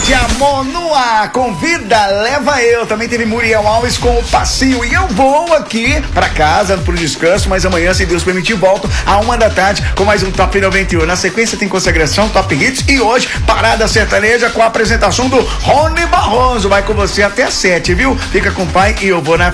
de Amor no Ar, convida, leva eu. Também teve Muriel Alves com o Passinho. E eu vou aqui pra casa pro descanso, mas amanhã, se Deus permitir, volto à 1h da tarde com mais um Top 91. Na sequência tem consagração, Top Hits e hoje Parada Sertaneja com a apresentação do Rony Barroso. Vai com você até 7, viu? Fica com o pai e eu vou na